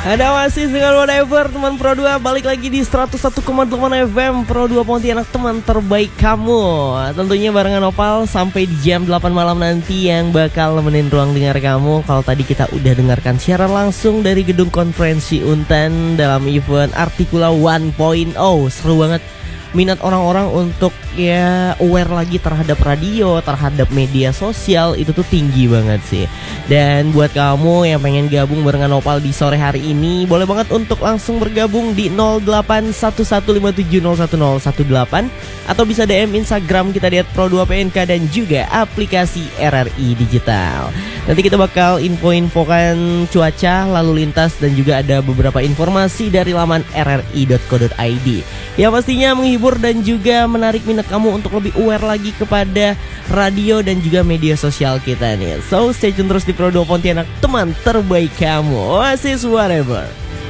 Ada Oasis dengan Whatever, teman Pro 2 balik lagi di 101,8 FM Pro 2 Pontianak, teman terbaik kamu. Tentunya barengan Opal sampai di jam 8 malam nanti yang bakal nemenin ruang dengar kamu. Kalau tadi kita udah dengarkan siaran langsung dari gedung konferensi Untan dalam event Artikula 1.0. Seru banget. Minat orang-orang untuk ya aware lagi terhadap radio, terhadap media sosial itu tuh tinggi banget sih. Dan buat kamu yang pengen gabung barengan Opal di sore hari ini, boleh banget untuk langsung bergabung di 081157011018 atau bisa DM Instagram kita di @pro2pnk dan juga aplikasi RRI Digital. Nanti kita bakal info-infokan cuaca, lalu lintas dan juga ada beberapa informasi dari laman rri.co.id yang pastinya menghibur dan juga menarik minat kamu untuk lebih aware lagi kepada radio dan juga media sosial kita nih. So stay tune terus di Pro 2 Pontianak, teman terbaik kamu. Oasis Whatever.